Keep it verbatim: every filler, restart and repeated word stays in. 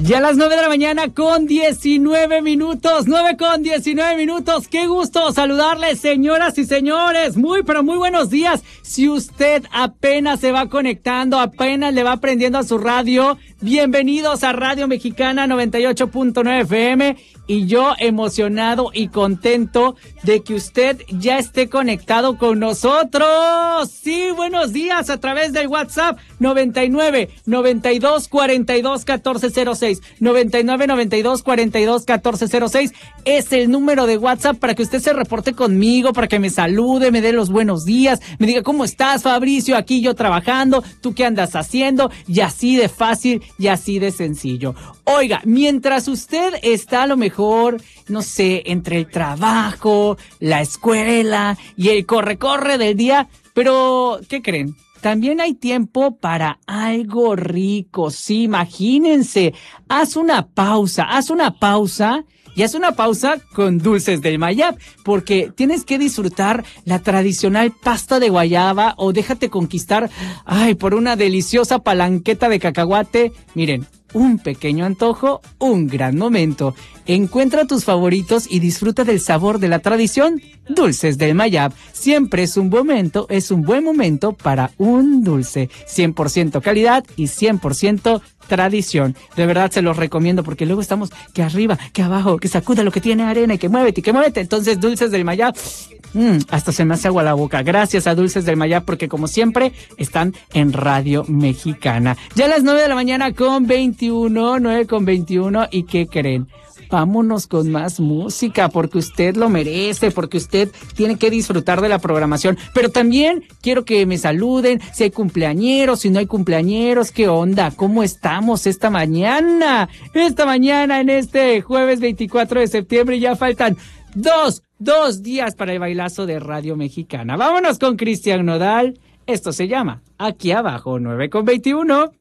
Ya a las nueve de la mañana con diecinueve minutos, nueve con diecinueve minutos. Qué gusto saludarles, señoras y señores. Muy, pero muy buenos días. Si usted apenas se va conectando, apenas le va prendiendo a su radio, bienvenidos a Radio Mexicana noventa y ocho punto nueve F M. Y yo emocionado y contento de que usted ya esté conectado con nosotros. Sí, buenos días a través del WhatsApp noventa y nueve, noventa y dos, cuarenta y dos, catorce cero seis. noventa y nueve, noventa y dos, cuarenta y dos, catorce cero seis es el número de WhatsApp para que usted se reporte conmigo, para que me salude, me dé los buenos días, me diga cómo estás, Fabricio, aquí yo trabajando, tú qué andas haciendo, y así de fácil y así de sencillo. Oiga, mientras usted está a lo mejor, no sé, entre el trabajo, la escuela y el corre-corre del día, pero ¿qué creen? También hay tiempo para algo rico, sí, imagínense, haz una pausa, haz una pausa y haz una pausa con Dulces del Mayab, porque tienes que disfrutar la tradicional pasta de guayaba o déjate conquistar, ay, por una deliciosa palanqueta de cacahuate. Miren, un pequeño antojo, un gran momento. Encuentra tus favoritos y disfruta del sabor de la tradición. Dulces del Mayab. Siempre es un buen momento, es un buen momento para un dulce. cien por ciento calidad y cien por ciento tradición. De verdad se los recomiendo porque luego estamos que arriba, que abajo, que sacuda lo que tiene arena y que muévete y que muévete. Entonces, Dulces del Mayab, mmm, hasta se me hace agua la boca. Gracias a Dulces del Mayab porque como siempre están en Radio Mexicana. Ya a las nueve de la mañana con veintiuno, nueve con veintiuno, ¿y qué creen? Vámonos con más música, porque usted lo merece, porque usted tiene que disfrutar de la programación. Pero también quiero que me saluden, si hay cumpleañeros, si no hay cumpleañeros, ¿qué onda? ¿Cómo estamos esta mañana? Esta mañana, en este jueves veinticuatro de septiembre, ya faltan dos, dos días para el bailazo de Radio Mexicana. Vámonos con Cristian Nodal. Esto se llama Aquí Abajo, nueve con veintiuno.